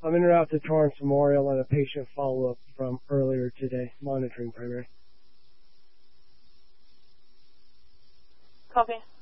I'm en route to Torrance Memorial on a patient follow-up from earlier today, monitoring primary. Copy.